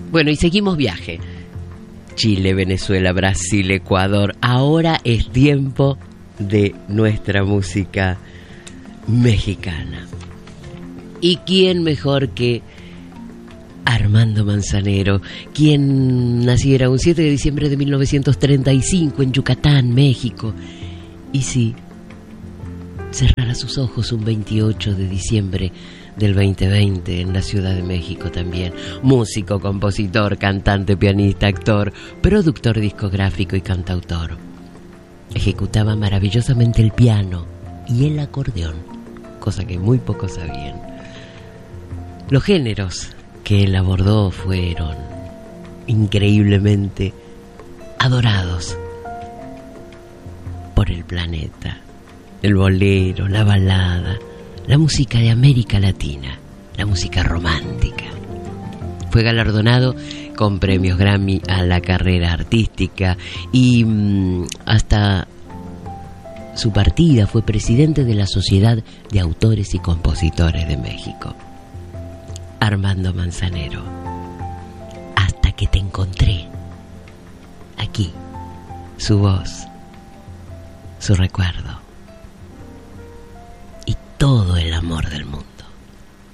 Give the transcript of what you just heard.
Bueno, y seguimos viaje. Chile, Venezuela, Brasil, Ecuador. Ahora es tiempo de nuestra música mexicana. ¿Y quién mejor que Armando Manzanero, quien naciera un 7 de diciembre de 1935 en Yucatán, México? Y sí, cerrara sus ojos un 28 de diciembre del 2020 en la Ciudad de México también. Músico, compositor, cantante, pianista, actor, productor discográfico y cantautor. Ejecutaba maravillosamente el piano y el acordeón, cosa que muy pocos sabían. Los géneros que él abordó fueron increíblemente adorados por el planeta. El bolero, la balada, la música de América Latina, la música romántica. Fue galardonado con premios Grammy a la carrera artística y hasta su partida fue presidente de la Sociedad de Autores y Compositores de México. Armando Manzanero, hasta que te encontré. Aquí, su voz, su recuerdo y todo el amor del mundo.